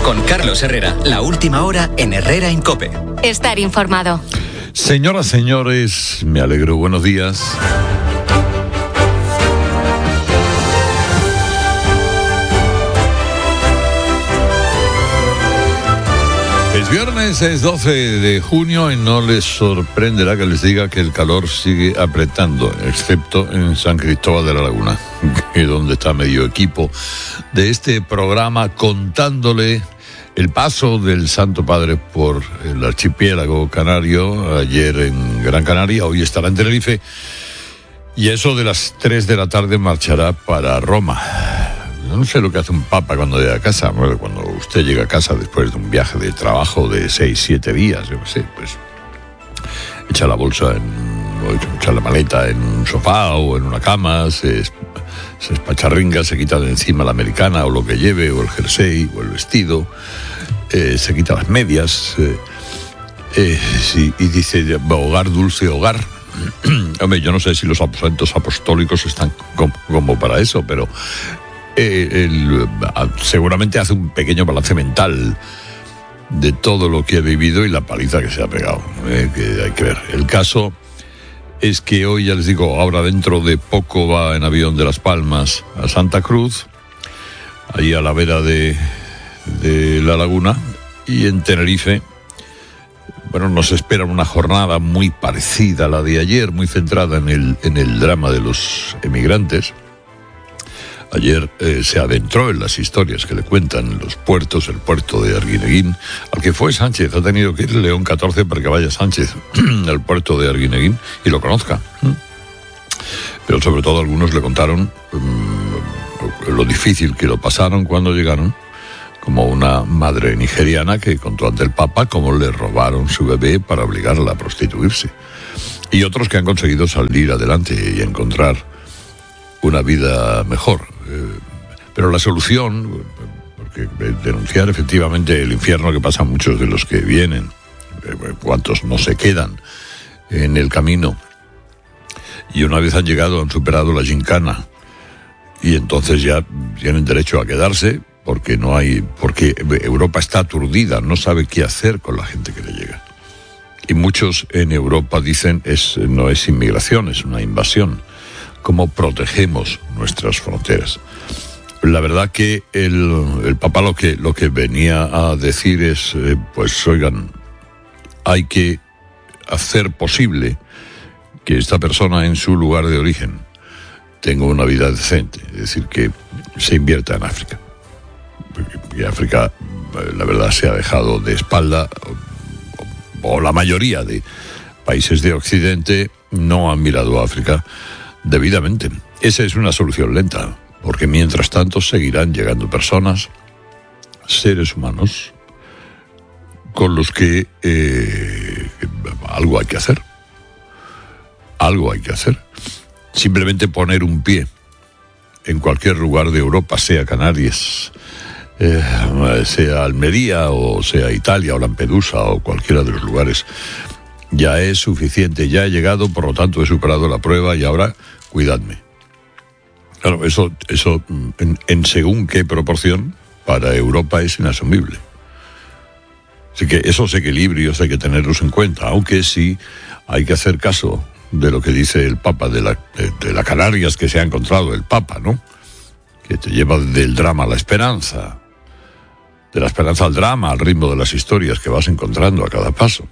Con Carlos Herrera, la última hora en Herrera en COPE. Estar informado. Señoras, señores, me alegro. Buenos días. Es viernes, es 12 de junio y no les sorprenderá que les diga que el calor sigue apretando, excepto en San Cristóbal de la Laguna, que es donde está medio equipo de este programa contándole el paso del Santo Padre por el archipiélago canario, ayer en Gran Canaria, hoy estará en Tenerife, y eso de las 3 de la tarde marchará para Roma. No sé lo que hace un papa cuando llega a casa. Bueno, cuando usted llega a casa después de un viaje de trabajo de 6-7 días, yo qué sé, pues echa la bolsa, echa la maleta en un sofá o en una cama, se espacharringa, se quita de encima la americana o lo que lleve, o el jersey o el vestido, se quita las medias, y dice, hogar, dulce hogar. Hombre, yo no sé si los aposentos apostólicos están como para eso, pero él seguramente hace un pequeño balance mental de todo lo que ha vivido y la paliza que se ha pegado, que hay que ver. El caso es que hoy, ya les digo, ahora dentro de poco va en avión de Las Palmas a Santa Cruz, ahí a la vera de la laguna, y en Tenerife, bueno, nos espera una jornada muy parecida a la de ayer, muy centrada en el drama de los emigrantes. Ayer se adentró en las historias que le cuentan los puertos, el puerto de Arguineguín, al que fue Sánchez. Ha tenido que ir León XIV para que vaya Sánchez al puerto de Arguineguín y lo conozca. Pero sobre todo algunos le contaron lo difícil que lo pasaron cuando llegaron, como una madre nigeriana que contó ante el Papa cómo le robaron su bebé para obligarla a prostituirse. Y otros que han conseguido salir adelante y encontrar una vida mejor. Pero la solución, porque denunciar efectivamente el infierno que pasan muchos de los que vienen, cuántos no se quedan en el camino, y una vez han llegado han superado la gincana, y entonces ya tienen derecho a quedarse, porque Europa está aturdida, no sabe qué hacer con la gente que le llega. Y muchos en Europa dicen, no es inmigración, es una invasión. ¿Cómo protegemos nuestras fronteras? La verdad que el Papa lo que venía a decir es, pues oigan, hay que hacer posible que esta persona en su lugar de origen tenga una vida decente, es decir, que se invierta en África. Porque África, la verdad, se ha dejado de espalda, o la mayoría de países de Occidente no han mirado a África debidamente. Esa es una solución lenta, porque mientras tanto seguirán llegando personas, seres humanos, con los que algo hay que hacer. Algo hay que hacer. Simplemente poner un pie en cualquier lugar de Europa, sea Canarias, sea Almería, o sea Italia, o Lampedusa, o cualquiera de los lugares, ya es suficiente. Ya he llegado, por lo tanto he superado la prueba y ahora cuidadme. Claro, eso en según qué proporción para Europa es inasumible. Así que esos equilibrios hay que tenerlos en cuenta, aunque sí hay que hacer caso de lo que dice el Papa, de la Canarias que se ha encontrado el Papa, ¿no? Que te lleva del drama a la esperanza, de la esperanza al drama, al ritmo de las historias que vas encontrando a cada paso.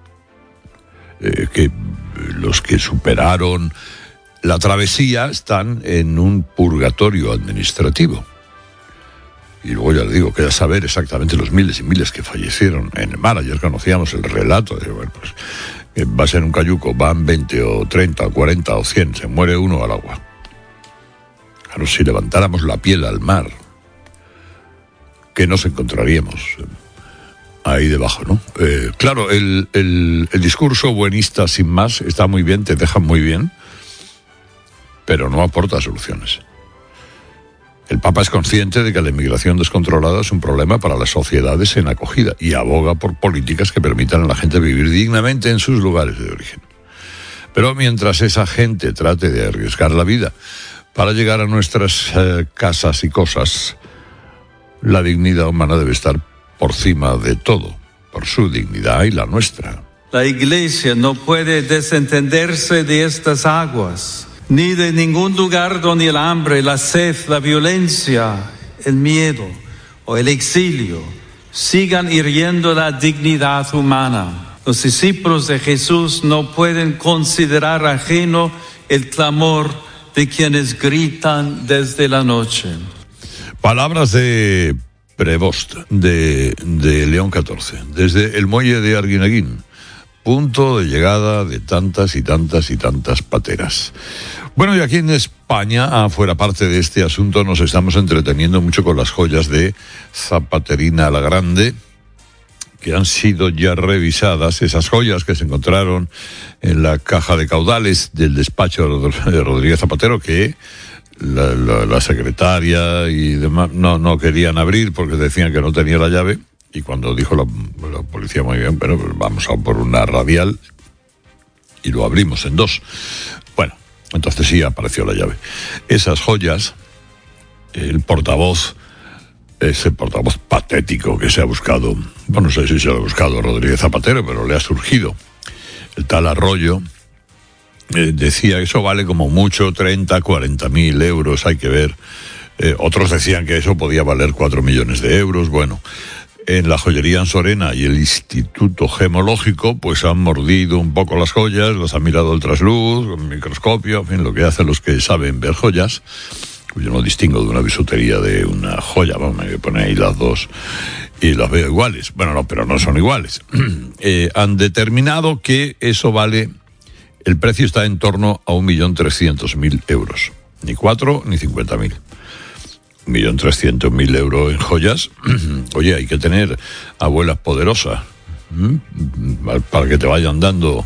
Que los que superaron la travesía están en un purgatorio administrativo. Y luego, ya le digo, queda saber exactamente los miles y miles que fallecieron en el mar. Ayer conocíamos el relato de, bueno, pues, vas en un cayuco, van 20 o 30 o 40 o 100, se muere uno al agua. Claro, si levantáramos la piel al mar, ¿qué nos encontraríamos ahí debajo, no? Claro, el discurso buenista sin más está muy bien, te deja muy bien, pero no aporta soluciones. El Papa es consciente de que la inmigración descontrolada es un problema para las sociedades en acogida y aboga por políticas que permitan a la gente vivir dignamente en sus lugares de origen. Pero mientras esa gente trate de arriesgar la vida para llegar a nuestras casas y cosas, la dignidad humana debe estar por cima de todo, por su dignidad y la nuestra. La Iglesia no puede desentenderse de estas aguas, ni de ningún lugar donde el hambre, la sed, la violencia, el miedo o el exilio sigan hiriendo la dignidad humana. Los discípulos de Jesús no pueden considerar ajeno el clamor de quienes gritan desde la noche. Palabras de Prevost, de León XIV, desde el muelle de Arguineguín, punto de llegada de tantas y tantas y tantas pateras. Bueno, y aquí en España, fuera parte de este asunto, nos estamos entreteniendo mucho con las joyas de Zapaterina la Grande, que han sido ya revisadas, esas joyas que se encontraron en la caja de caudales del despacho de Rodríguez Zapatero, que la secretaria y demás no querían abrir porque decían que no tenía la llave, y cuando dijo la policía, muy bien, pero vamos a por una radial, y lo abrimos en dos. Bueno, entonces sí apareció la llave. Esas joyas, el portavoz, ese portavoz patético que se ha buscado, bueno, no sé si se lo ha buscado Rodríguez Zapatero, pero le ha surgido, el tal Arroyo, decía que eso vale como mucho 30, 40.000 euros, hay que ver. Otros decían que eso podía valer 4 millones de euros. Bueno, en la joyería Ansorena y el Instituto Gemológico pues han mordido un poco las joyas, las han mirado al trasluz, con microscopio, en fin, lo que hacen los que saben ver joyas. Yo no distingo de una bisutería de una joya, vamos, me pone ahí las dos y las veo iguales. Bueno, no, pero no son iguales. Han determinado que eso vale, el precio está en torno a 1.300.000 euros. Ni 4 ni 50.000. 1.300.000 euros en joyas. Oye, hay que tener abuelas poderosas para que te vayan dando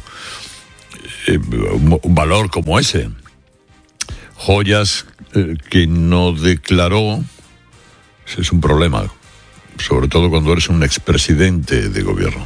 un valor como ese. Joyas que no declaró, ese es un problema, sobre todo cuando eres un expresidente de gobierno.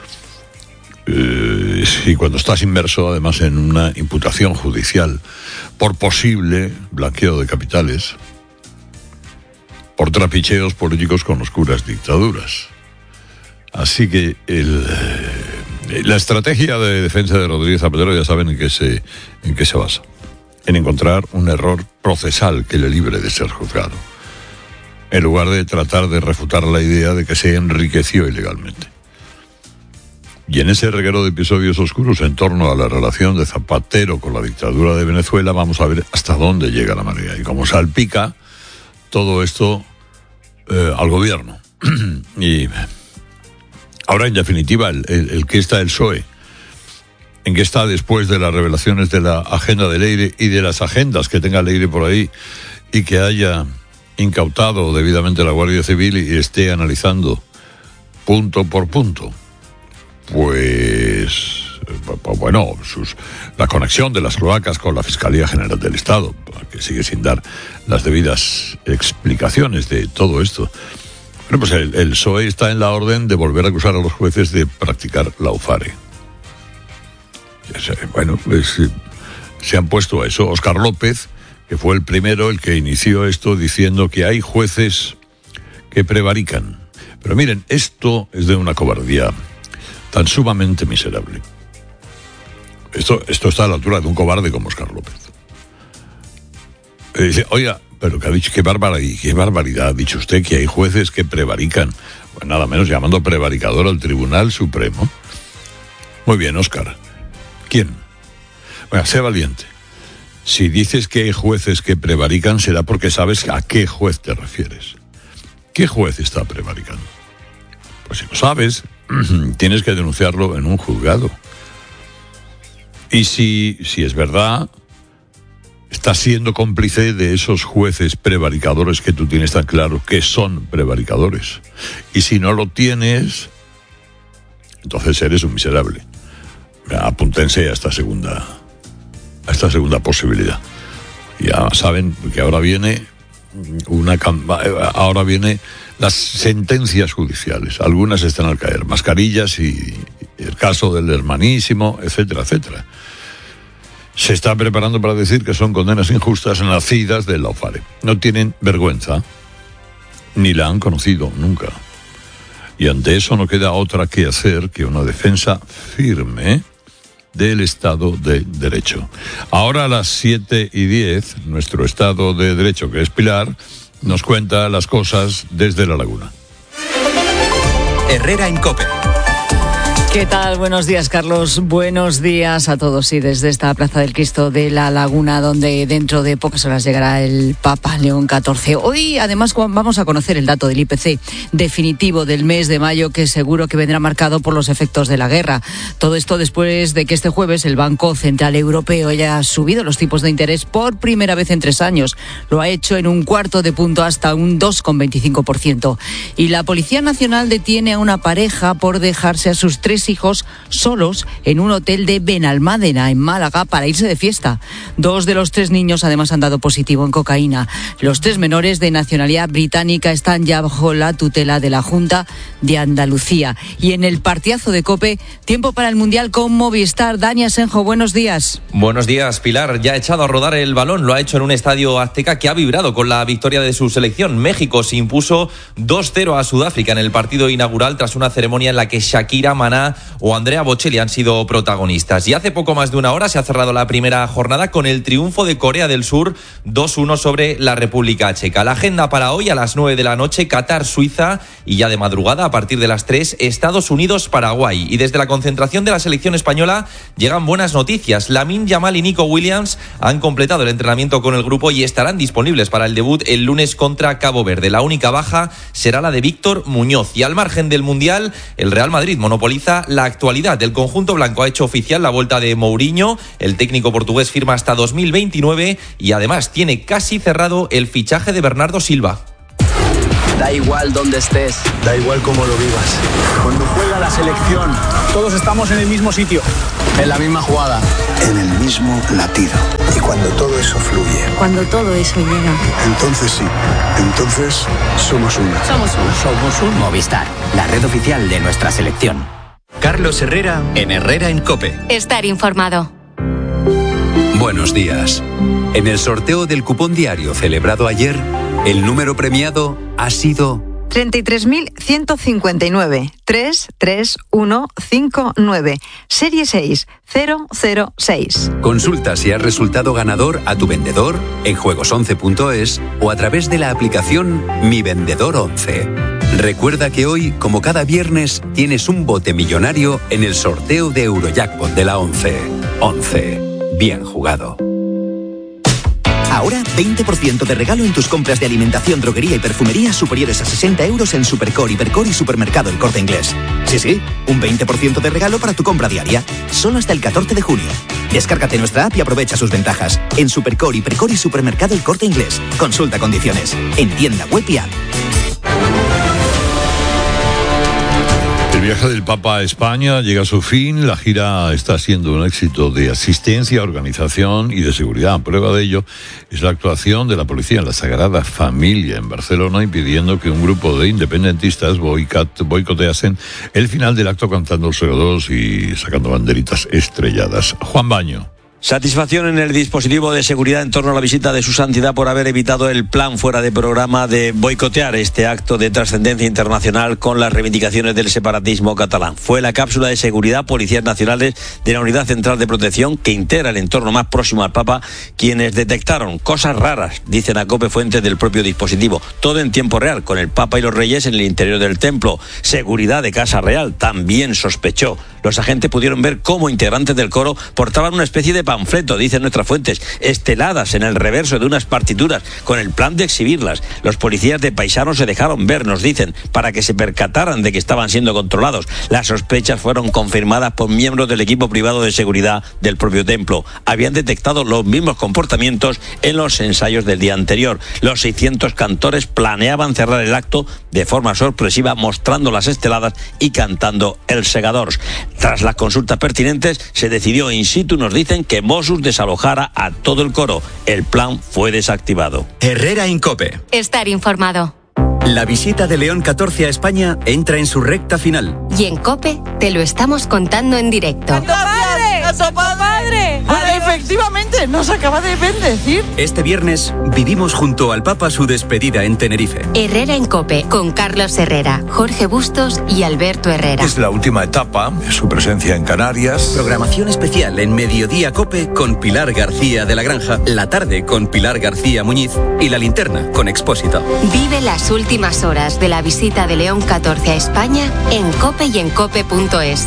Y cuando estás inmerso además en una imputación judicial por posible blanqueo de capitales, por trapicheos políticos con oscuras dictaduras. Así que la estrategia de defensa de Rodríguez Zapatero ya saben en qué se basa. En encontrar un error procesal que le libre de ser juzgado, en lugar de tratar de refutar la idea de que se enriqueció ilegalmente. Y en ese reguero de episodios oscuros en torno a la relación de Zapatero con la dictadura de Venezuela, vamos a ver hasta dónde llega la marea y cómo salpica todo esto al gobierno. Y ahora, en definitiva, el que está el PSOE, en qué está después de las revelaciones de la agenda de Leire y de las agendas que tenga Leire por ahí y que haya incautado debidamente la Guardia Civil y esté analizando punto por punto, pues bueno, la conexión de las cloacas con la Fiscalía General del Estado, que sigue sin dar las debidas explicaciones de todo esto. Bueno, pues el PSOE está en la orden de volver a acusar a los jueces de practicar laufare. Bueno, se han puesto a eso. Óscar López, que fue el primero, el que inició esto, diciendo que hay jueces que prevarican. Pero miren, esto es de una cobardía tan sumamente miserable. Esto está a la altura de un cobarde como Óscar López. Dice, oiga, pero que ha dicho, qué barbaridad ha dicho usted que hay jueces que prevarican. Pues nada menos llamando prevaricador al Tribunal Supremo. Muy bien, Óscar. ¿Quién? Bueno, sé valiente. Si dices que hay jueces que prevarican, será porque sabes a qué juez te refieres. ¿Qué juez está prevaricando? Pues si lo sabes, tienes que denunciarlo en un juzgado. Y si es verdad, estás siendo cómplice de esos jueces prevaricadores que tú tienes tan claro que son prevaricadores. Y si no lo tienes, entonces eres un miserable. Apúntense a esta segunda posibilidad. Ya saben que ahora viene las sentencias judiciales. Algunas están al caer, mascarillas y el caso del hermanísimo, etcétera, etcétera. Se está preparando para decir que son condenas injustas nacidas del laufare. No tienen vergüenza, ni la han conocido nunca. Y ante eso no queda otra que hacer que una defensa firme del Estado de Derecho. Ahora a las 7:10, nuestro Estado de Derecho, que es Pilar, nos cuenta las cosas desde La Laguna. Herrera en COPE. ¿Qué tal? Buenos días, Carlos. Buenos días a todos. Y desde esta Plaza del Cristo de La Laguna, donde dentro de pocas horas llegará el Papa León XIV. Hoy, además, vamos a conocer el dato del IPC definitivo del mes de mayo, que seguro que vendrá marcado por los efectos de la guerra. Todo esto después de que este jueves el Banco Central Europeo haya subido los tipos de interés por primera vez en 3 años. Lo ha hecho en 1/4 de punto hasta un 2,25%. Y la Policía Nacional detiene a una pareja por dejarse a sus 3 hijos solos en un hotel de Benalmádena, en Málaga, para irse de fiesta. 2 de los 3 niños además han dado positivo en cocaína. Los 3 menores de nacionalidad británica están ya bajo la tutela de la Junta de Andalucía. Y en el partidazo de COPE, tiempo para el Mundial con Movistar. Dani Asenjo, buenos días. Buenos días, Pilar. Ya ha echado a rodar el balón. Lo ha hecho en un estadio azteca que ha vibrado con la victoria de su selección. México se impuso 2-0 a Sudáfrica en el partido inaugural tras una ceremonia en la que Shakira, Maná o Andrea Bocelli han sido protagonistas. Y hace poco más de una hora se ha cerrado la primera jornada con el triunfo de Corea del Sur 2-1 sobre la República Checa. La agenda para hoy a las 9 de la noche, Qatar, Suiza, y ya de madrugada a partir de las 3, Estados Unidos, Paraguay. Y desde la concentración de la selección española llegan buenas noticias. Lamine Yamal y Nico Williams han completado el entrenamiento con el grupo y estarán disponibles para el debut el lunes contra Cabo Verde. La única baja será la de Víctor Muñoz. Y al margen del Mundial, el Real Madrid monopoliza la actualidad. El conjunto blanco ha hecho oficial la vuelta de Mourinho. El técnico portugués firma hasta 2029 y además tiene casi cerrado el fichaje de Bernardo Silva. Da igual dónde estés, da igual cómo lo vivas. Cuando juega la selección, todos estamos en el mismo sitio, en la misma jugada, en el mismo latido. Y cuando todo eso fluye, cuando todo eso llega, entonces sí, entonces somos uno. Somos uno. Movistar, la red oficial de nuestra selección. Carlos Herrera en Herrera en COPE. Estar informado. Buenos días. En el sorteo del cupón diario celebrado ayer, el número premiado ha sido 33.159 33159, serie 6006. Consulta si has resultado ganador a tu vendedor en juegos11.es o a través de la aplicación Mi Vendedor 11. Recuerda que hoy, como cada viernes, tienes un bote millonario en el sorteo de Eurojackpot de la 11. 11. Bien jugado. Ahora 20% de regalo en tus compras de alimentación, droguería y perfumería superiores a 60 euros en Supercore, Hipercore y Supermercado El Corte Inglés. Sí, un 20% de regalo para tu compra diaria. Solo hasta el 14 de junio. Descárgate nuestra app y aprovecha sus ventajas. En Supercore, Hipercore y Supermercado El Corte Inglés. Consulta condiciones. En tienda web y app. El viaje del Papa a España llega a su fin. La gira está siendo un éxito de asistencia, organización y de seguridad. Prueba de ello es la actuación de la policía en la Sagrada Familia en Barcelona, impidiendo que un grupo de independentistas boicoteasen el final del acto cantando el CO2 y sacando banderitas estrelladas. Juan Baño. Satisfacción en el dispositivo de seguridad en torno a la visita de su santidad por haber evitado el plan fuera de programa de boicotear este acto de trascendencia internacional con las reivindicaciones del separatismo catalán. Fue la cápsula de seguridad Policías Nacionales de la Unidad Central de Protección, que integra el entorno más próximo al Papa, quienes detectaron cosas raras, dicen a COPE fuentes del propio dispositivo. Todo en tiempo real, con el Papa y los Reyes en el interior del templo. Seguridad de Casa Real también sospechó. Los agentes pudieron ver cómo integrantes del coro portaban una especie de panfleto, dicen nuestras fuentes, esteladas en el reverso de unas partituras, con el plan de exhibirlas. Los policías de Paisano se dejaron ver, nos dicen, para que se percataran de que estaban siendo controlados. Las sospechas fueron confirmadas por miembros del equipo privado de seguridad del propio templo. Habían detectado los mismos comportamientos en los ensayos del día anterior. Los 600 cantores planeaban cerrar el acto de forma sorpresiva, mostrando las esteladas y cantando el Segadors. Tras las consultas pertinentes, se decidió in situ, nos dicen, que Mossos desalojara a todo el coro. El plan fue desactivado. Herrera en COPE. Estar informado. La visita de León XIV a España entra en su recta final. Y en COPE te lo estamos contando en directo. ¡Santo Padre! Bueno, efectivamente, nos acaba de bendecir. Este viernes vivimos junto al Papa su despedida en Tenerife. Herrera en COPE, con Carlos Herrera, Jorge Bustos y Alberto Herrera. Es la última etapa, su presencia en Canarias. Programación especial en Mediodía COPE con Pilar García de la Granja, La Tarde con Pilar García Muñiz y La Linterna con Expósito. Vive las últimas horas de la visita de León XIV a España en COPE y en COPE.es.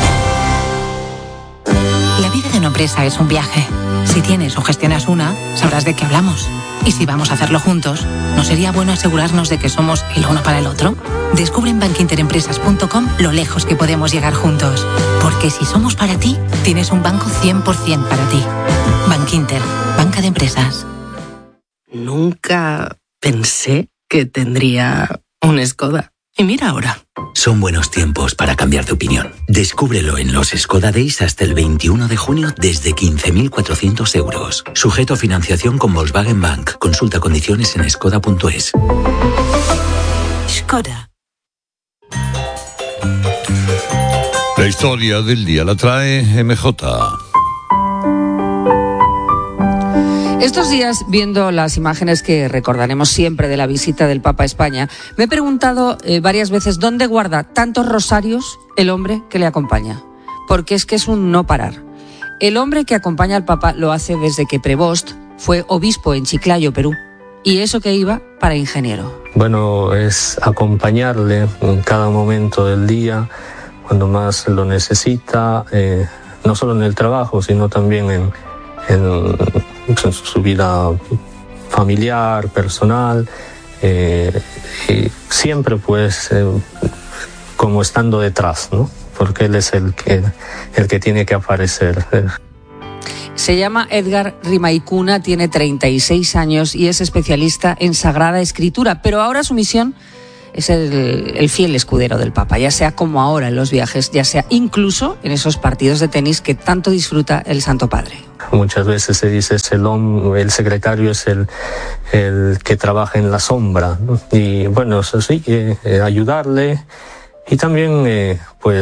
La vida de una empresa es un viaje. Si tienes o gestionas una, sabrás de qué hablamos. Y si vamos a hacerlo juntos, ¿no sería bueno asegurarnos de que somos el uno para el otro? Descubre en bankinterempresas.com lo lejos que podemos llegar juntos. Porque si somos para ti, tienes un banco 100% para ti. Bankinter, banca de empresas. Nunca pensé que tendría un Skoda. Y mira ahora. Son buenos tiempos para cambiar de opinión. Descúbrelo en los Skoda Days hasta el 21 de junio desde 15.400 euros. Sujeto a financiación con Volkswagen Bank. Consulta condiciones en skoda.es. Skoda. La historia del día la trae MJ. Estos días, viendo las imágenes que recordaremos siempre de la visita del Papa a España, me he preguntado varias veces dónde guarda tantos rosarios el hombre que le acompaña. Porque es que es un no parar. El hombre que acompaña al Papa lo hace desde que Prevost fue obispo en Chiclayo, Perú. Y eso que iba para ingeniero. Bueno, es acompañarle en cada momento del día, cuando más lo necesita, no solo en el trabajo, sino también en su vida familiar, personal, y siempre pues como estando detrás, ¿no? Porque él es el que tiene que aparecer. Se llama Edgar Rimaicuna, tiene 36 años y es especialista en Sagrada Escritura, pero ahora su misión es el fiel escudero del Papa, ya sea como ahora en los viajes, ya sea incluso en esos partidos de tenis que tanto disfruta el Santo Padre. Muchas veces se dice el secretario es el que trabaja en la sombra, ¿no? Y bueno, eso sí, ayudarle y también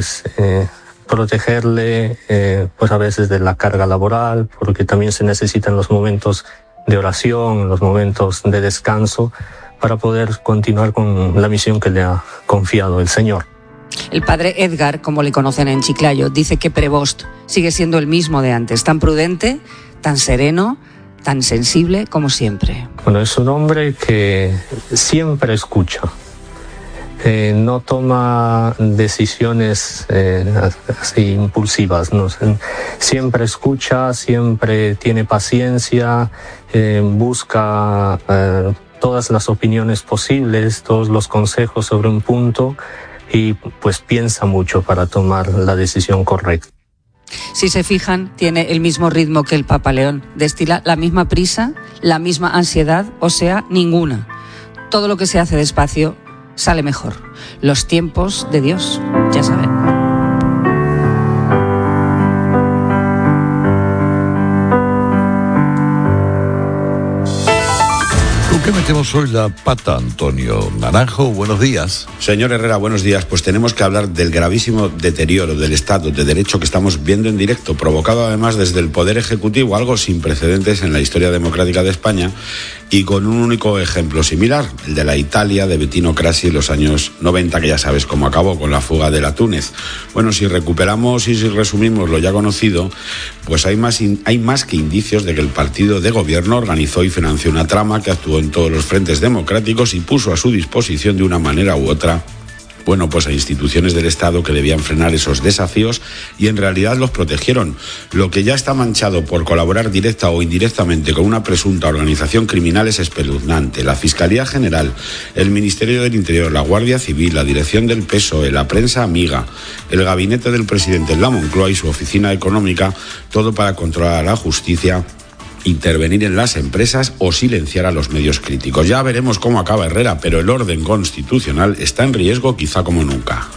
protegerle pues a veces de la carga laboral, porque también se necesitan los momentos de oración, los momentos de descanso, para poder continuar con la misión que le ha confiado el Señor. El padre Edgar, como le conocen en Chiclayo, dice que Prevost sigue siendo el mismo de antes, tan prudente, tan sereno, tan sensible como siempre. Bueno, es un hombre que siempre escucha. No toma decisiones así impulsivas, ¿no? Siempre escucha, siempre tiene paciencia, busca todas las opiniones posibles, todos los consejos sobre un punto y pues piensa mucho para tomar la decisión correcta. Si se fijan, tiene el mismo ritmo que el Papa León, destila la misma prisa, la misma ansiedad, o sea, ninguna. Todo lo que se hace despacio sale mejor. Los tiempos de Dios, ya saben. ¿Qué metemos hoy la pata, Antonio Naranjo? Buenos días. Señor Herrera, buenos días. Pues tenemos que hablar del gravísimo deterioro del Estado de Derecho que estamos viendo en directo, provocado además desde el Poder Ejecutivo, algo sin precedentes en la historia democrática de España, y con un único ejemplo similar, el de la Italia de Bettino Craxi en los años 90, que ya sabes cómo acabó, con la fuga de la Túnez. Bueno, si recuperamos y si resumimos lo ya conocido, pues hay más que indicios de que el partido de gobierno organizó y financió una trama que actuó en todos los frentes democráticos y puso a su disposición de una manera u otra, bueno, pues a instituciones del Estado que debían frenar esos desafíos y en realidad los protegieron. Lo que ya está manchado por colaborar directa o indirectamente con una presunta organización criminal es espeluznante. La Fiscalía General, el Ministerio del Interior, la Guardia Civil, la Dirección del PSOE, la prensa amiga, el gabinete del presidente en la Moncloa y su oficina económica, todo para controlar a la justicia, intervenir en las empresas o silenciar a los medios críticos. Ya veremos cómo acaba Herrera, pero el orden constitucional está en riesgo quizá como nunca.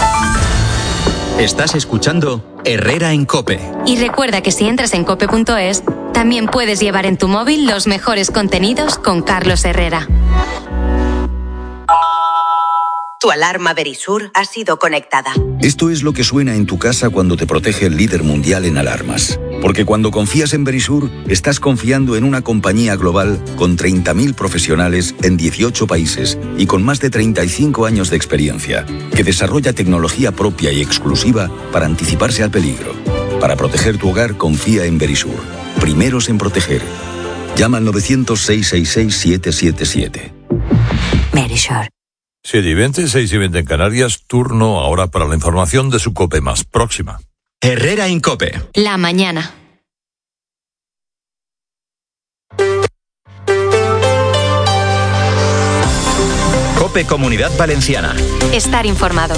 Estás escuchando Herrera en COPE. Y recuerda que si entras en cope.es, también puedes llevar en tu móvil los mejores contenidos con Carlos Herrera. Tu Tu alarma Verisur ha sido conectada. Esto es lo que suena en tu casa cuando te protege el líder mundial en alarmas. Porque cuando confías en Verisur, estás confiando en una compañía global con 30.000 profesionales en 18 países y con más de 35 años de experiencia, que desarrolla tecnología propia y exclusiva para anticiparse al peligro. Para proteger tu hogar, confía en Verisur. Primeros en proteger. Llama al 900-666-777. Verisur. 7:20, 6:20 en Canarias. Turno ahora para la información de su COPE más próxima. Herrera en COPE. La mañana. COPE Comunidad Valenciana. Estar informado.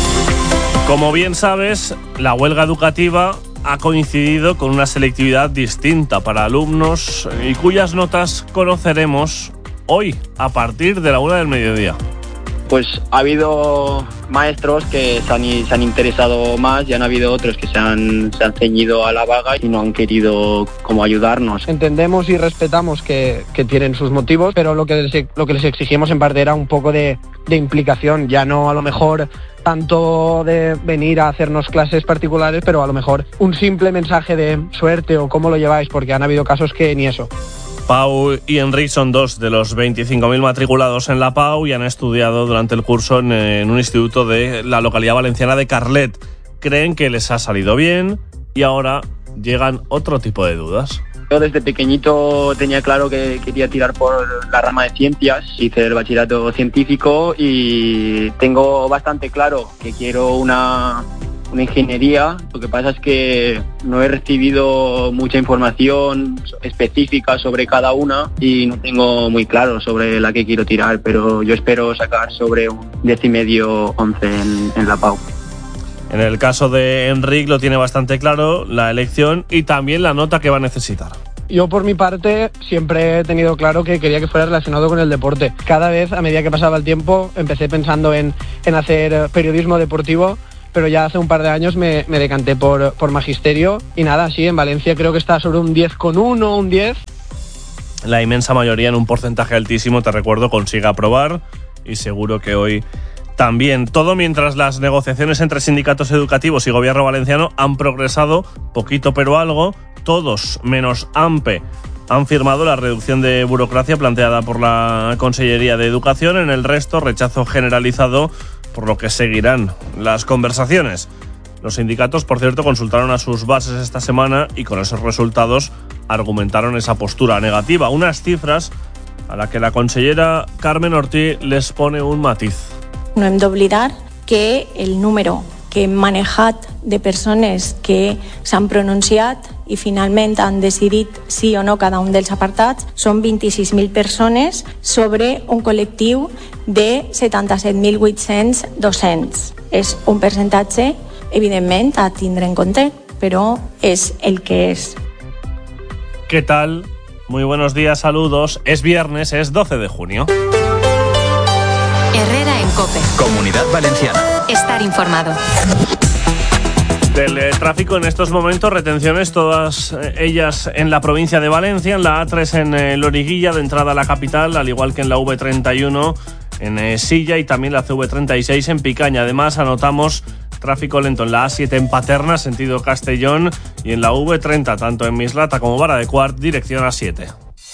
Como bien sabes, la huelga educativa ha coincidido con una selectividad distinta para alumnos y cuyas notas conoceremos hoy a partir de la 1 del mediodía. Pues ha habido maestros que se han interesado más y han habido otros que se han ceñido a la vaga y no han querido como ayudarnos. Entendemos y respetamos que tienen sus motivos, pero lo que les exigimos en parte era un poco de implicación, ya no a lo mejor tanto de venir a hacernos clases particulares, pero a lo mejor un simple mensaje de suerte o cómo lo lleváis, porque han habido casos que ni eso. Pau y Enric son dos de los 25.000 matriculados en la Pau y han estudiado durante el curso en un instituto de la localidad valenciana de Carlet. Creen que les ha salido bien y ahora llegan otro tipo de dudas. Yo desde pequeñito tenía claro que quería tirar por la rama de ciencias, hice el bachillerato científico y tengo bastante claro que quiero una ingeniería. Lo que pasa es que no he recibido mucha información específica sobre cada una y no tengo muy claro sobre la que quiero tirar, pero yo espero sacar sobre un 10,5, 11 en la Pau. En el caso de Enric lo tiene bastante claro, la elección y también la nota que va a necesitar. Yo por mi parte siempre he tenido claro que quería que fuera relacionado con el deporte. Cada vez, a medida que pasaba el tiempo, empecé pensando en hacer periodismo deportivo, pero ya hace un par de años me decanté por magisterio y nada, sí, en Valencia creo que está sobre un 10,1, un 10. La inmensa mayoría, en un porcentaje altísimo, te recuerdo, consigue aprobar y seguro que hoy también. Todo mientras las negociaciones entre sindicatos educativos y gobierno valenciano han progresado poquito pero algo. Todos, menos AMPE, han firmado la reducción de burocracia planteada por la Consellería de Educación. En el resto, rechazo generalizado, por lo que seguirán las conversaciones. Los sindicatos, por cierto, consultaron a sus bases esta semana y con esos resultados argumentaron esa postura negativa. Unas cifras a las que la consellera Carmen Ortí les pone un matiz. No hem d'oblidar que el número que hem manejat de persones que s'han pronunciat i finalment han decidit sí o no cada un dels apartats són 26.000 persones sobre un col·lectiu de 77.800 docents. És un percentatge, evidentment, a tindre en compte, però és el que és. ¿Qué tal? Muy buenos días, saludos. Es viernes, es 12 de junio. Herrera en COPE. Comunidad Valenciana. Estar informado. Del tráfico en estos momentos, retenciones todas ellas en la provincia de Valencia, en la A3 en Loriguilla, de entrada a la capital, al igual que en la V31 en Silla y también la CV36 en Picaña. Además, anotamos tráfico lento en la A7 en Paterna, sentido Castellón, y en la V30, tanto en Mislata como Vara de Quart, dirección A7.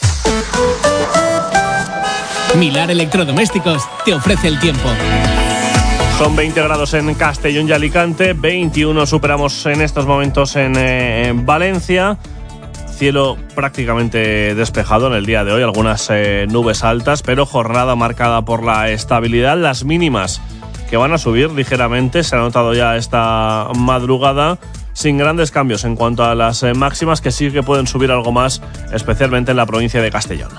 Milar Electrodomésticos te ofrece el tiempo. Son 20 grados en Castellón y Alicante, 21 superamos en estos momentos en Valencia. Cielo prácticamente despejado en el día de hoy, algunas nubes altas, pero jornada marcada por la estabilidad. Las mínimas que van a subir ligeramente, se ha notado ya esta madrugada, sin grandes cambios en cuanto a las máximas, que sí que pueden subir algo más, especialmente en la provincia de Castellón.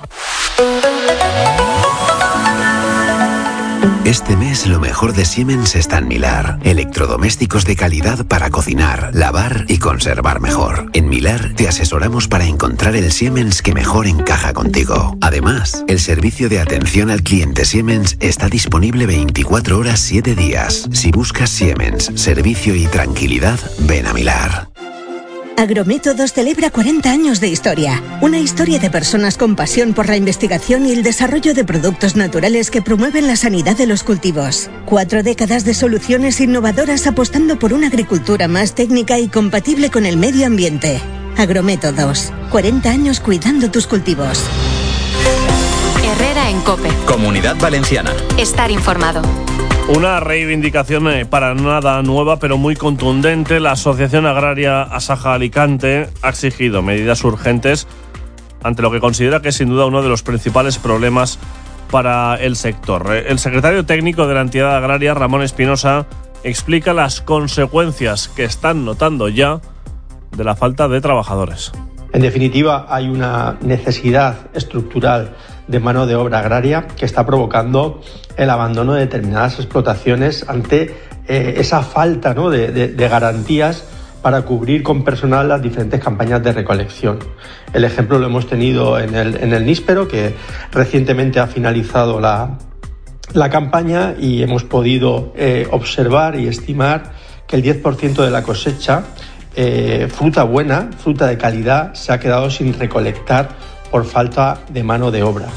Este mes lo mejor de Siemens está en Milar. Electrodomésticos de calidad para cocinar, lavar y conservar mejor. En Milar te asesoramos para encontrar el Siemens que mejor encaja contigo. Además, el servicio de atención al cliente Siemens está disponible 24 horas 7 días. Si buscas Siemens, servicio y tranquilidad, ven a Milar. Agrométodos celebra 40 años de historia. Una historia de personas con pasión por la investigación y el desarrollo de productos naturales que promueven la sanidad de los cultivos. 4 décadas de soluciones innovadoras apostando por una agricultura más técnica y compatible con el medio ambiente. Agrométodos. 40 años cuidando tus cultivos. Herrera en COPE. Comunidad Valenciana. Estar informado. Una reivindicación para nada nueva, pero muy contundente. La Asociación Agraria Asaja Alicante ha exigido medidas urgentes ante lo que considera que es sin duda uno de los principales problemas para el sector. El secretario técnico de la entidad agraria, Ramón Espinosa, explica las consecuencias que están notando ya de la falta de trabajadores. En definitiva, hay una necesidad estructural de mano de obra agraria que está provocando el abandono de determinadas explotaciones ante esa falta, ¿no?, de garantías para cubrir con personal las diferentes campañas de recolección. El ejemplo lo hemos tenido en el níspero, que recientemente ha finalizado la campaña, y hemos podido observar y estimar que el 10% de la cosecha, fruta buena, fruta de calidad, se ha quedado sin recolectar por falta de mano de obra.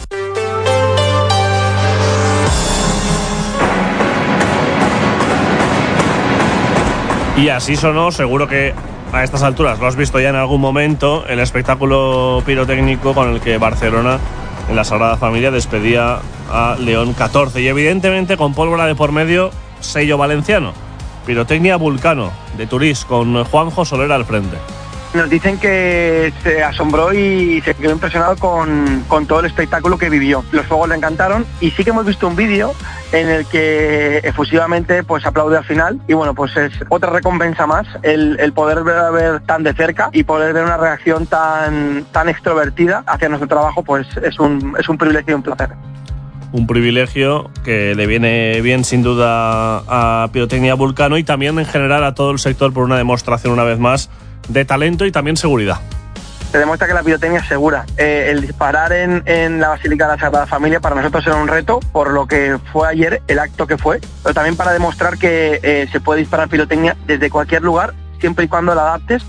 Y así sonó, seguro que a estas alturas lo has visto ya en algún momento, el espectáculo pirotécnico con el que Barcelona, en la Sagrada Familia, despedía a León XIV. Y evidentemente con pólvora de por medio, sello valenciano. Pirotecnia Vulcano, de Turís, con Juanjo Soler al frente. Nos dicen que se asombró y se quedó impresionado con todo el espectáculo que vivió. Los fuegos le encantaron, y sí que hemos visto un vídeo en el que efusivamente pues aplaude al final, y bueno, pues es otra recompensa más el poder ver tan de cerca y poder ver una reacción tan extrovertida hacia nuestro trabajo. Pues es un privilegio y un placer. Un privilegio que le viene bien sin duda a Pirotecnia Vulcano y también en general a todo el sector por una demostración una vez más de talento y también seguridad. Se demuestra que la pirotecnia es segura. El disparar en la Basílica de la Sagrada Familia para nosotros era un reto, por lo que fue ayer el acto que fue, pero también para demostrar que se puede disparar pirotecnia desde cualquier lugar, siempre y cuando la adaptes.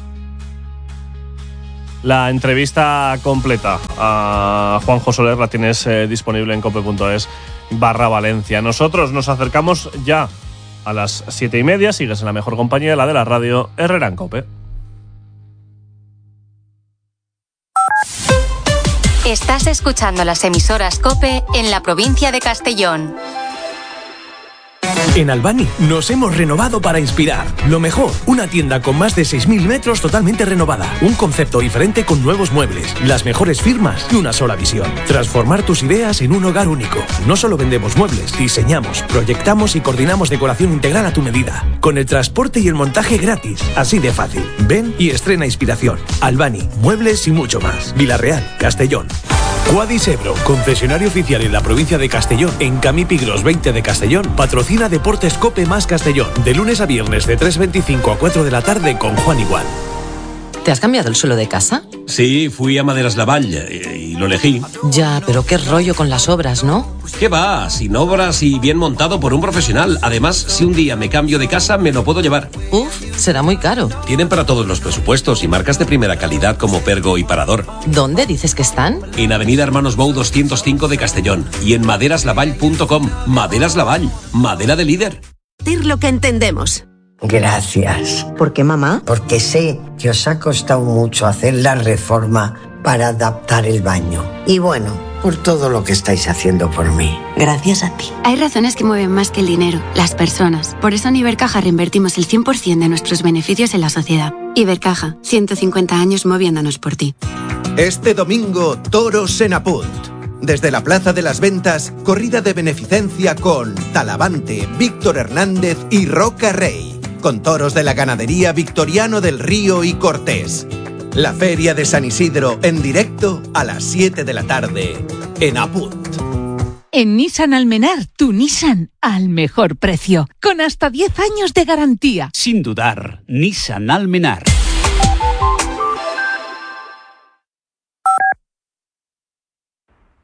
La entrevista completa a Juanjo Soler la tienes disponible en cope.es/Valencia. Nosotros nos acercamos ya a las 7:30. Sigues en la mejor compañía, la de la radio, Herrera en Cope. Estás escuchando las emisoras COPE en la provincia de Castellón. En Albani nos hemos renovado para inspirar. Lo mejor, una tienda con más de 6.000 metros totalmente renovada. Un concepto diferente con nuevos muebles, las mejores firmas y una sola visión. Transformar tus ideas en un hogar único. No solo vendemos muebles, diseñamos, proyectamos y coordinamos decoración integral a tu medida. Con el transporte y el montaje gratis. Así de fácil. Ven y estrena inspiración. Albani, muebles y mucho más. Vilarreal, Castellón. Quadis Ebro, concesionario oficial en la provincia de Castellón, en Camí Pigros 20 de Castellón, patrocina Deportes Cope más Castellón, de lunes a viernes de 3:25 a 4 de la tarde con Juan Igual. ¿Te has cambiado el suelo de casa? Sí, fui a Maderas Lavall y lo elegí. Ya, pero qué rollo con las obras, ¿no? ¿Qué va? Sin obras y bien montado por un profesional. Además, si un día me cambio de casa, me lo puedo llevar. Uf, será muy caro. Tienen para todos los presupuestos y marcas de primera calidad como Pergo y Parador. ¿Dónde dices que están? En Avenida Hermanos Bou 205 de Castellón y en maderaslavall.com. Maderas Lavall, madera de líder. Decir lo que entendemos. Gracias. ¿Por qué, mamá? Porque sé que os ha costado mucho hacer la reforma para adaptar el baño. Y bueno, por todo lo que estáis haciendo por mí. Gracias a ti. Hay razones que mueven más que el dinero, las personas. Por eso en Ibercaja reinvertimos el 100% de nuestros beneficios en la sociedad. Ibercaja, 150 años moviéndonos por ti. Este domingo, toros en Apunt. Desde la Plaza de las Ventas, corrida de beneficencia con Talavante, Víctor Hernández y Roca Rey. Con toros de la ganadería Victoriano del Río y Cortés. La Feria de San Isidro en directo a las 7 de la tarde en Apunt. En Nissan Almenar, tu Nissan al mejor precio, con hasta 10 años de garantía. Sin dudar, Nissan Almenar.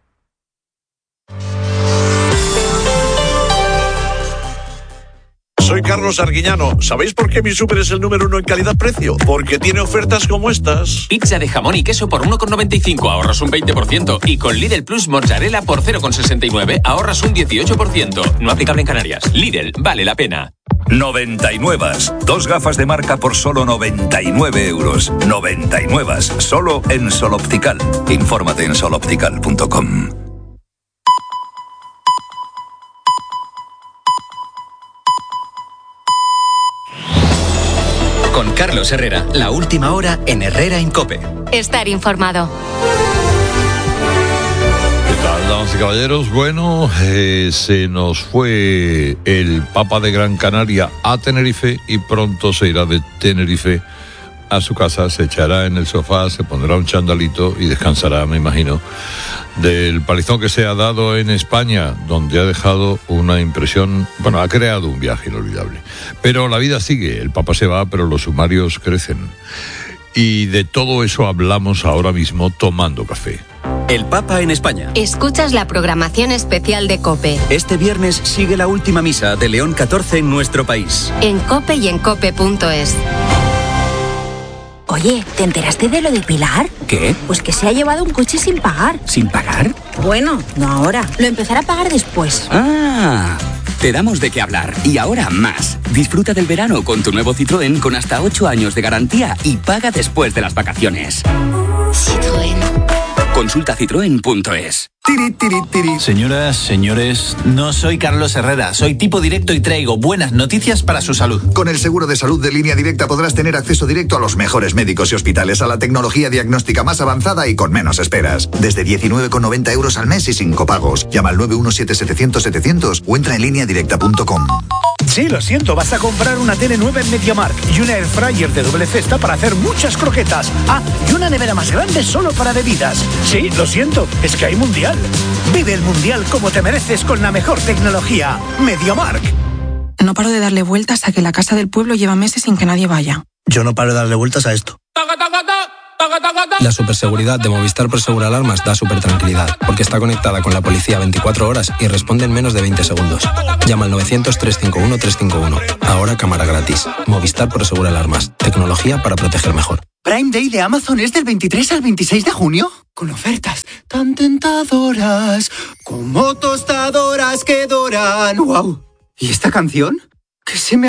Soy soy Carlos Arguiñano. ¿Sabéis por qué mi súper es el número 1 en calidad-precio? Porque tiene ofertas como estas. Pizza de jamón y queso por 1,95, ahorras un 20%. Y con Lidl Plus mozzarella por 0,69, ahorras un 18%. No aplicable en Canarias. Lidl, vale la pena. 99. 2 gafas de marca por solo 99 euros. 99. Solo en Sol Optical. Infórmate en soloptical.com. Con Carlos Herrera, la última hora en Herrera en COPE. Estar informado. ¿Qué tal, damas y caballeros? Bueno, se nos fue el Papa de Gran Canaria a Tenerife y pronto se irá de Tenerife a su casa, se echará en el sofá, se pondrá un chandalito y descansará, me imagino, del palizón que se ha dado en España, donde ha dejado una impresión, bueno, ha creado un viaje inolvidable. Pero la vida sigue, el Papa se va, pero los sumarios crecen. Y de todo eso hablamos ahora mismo tomando café. El Papa en España. Escuchas la programación especial de COPE. Este viernes sigue la última misa de León XIV en nuestro país. En COPE y en COPE.es. Oye, ¿te enteraste de lo de Pilar? ¿Qué? Pues que se ha llevado un coche sin pagar. ¿Sin pagar? Bueno, no ahora. Lo empezará a pagar después. ¡Ah! Te damos de qué hablar. Y ahora más. Disfruta del verano con tu nuevo Citroën con hasta 8 años de garantía y paga después de las vacaciones. Citroën. Consulta citroen.es. Señoras, señores, no soy Carlos Herrera, soy tipo directo y traigo buenas noticias para su salud. Con el seguro de salud de Línea Directa podrás tener acceso directo a los mejores médicos y hospitales, a la tecnología diagnóstica más avanzada y con menos esperas. Desde 19,90 euros al mes y sin copagos. Llama al 917-700-700 o entra en lineadirecta.com. Sí, lo siento, vas a comprar una tele nueva en MediaMarkt y una airfryer de doble cesta para hacer muchas croquetas. Ah, y una nevera más grande solo para bebidas. Sí, lo siento, es que hay mundial. Vive el mundial como te mereces con la mejor tecnología. MediaMarkt. No paro de darle vueltas a que la casa del pueblo lleva meses sin que nadie vaya. Yo no paro de darle vueltas a esto. La superseguridad de Movistar Prosegur Alarmas da súper tranquilidad, porque está conectada con la policía 24 horas y responde en menos de 20 segundos. Llama al 900-351-351. Ahora cámara gratis. Movistar Prosegur Alarmas. Tecnología para proteger mejor. Prime Day de Amazon es del 23 al 26 de junio. Con ofertas tan tentadoras como tostadoras que doran. ¡Wow! ¿Y esta canción? ¿Qué se me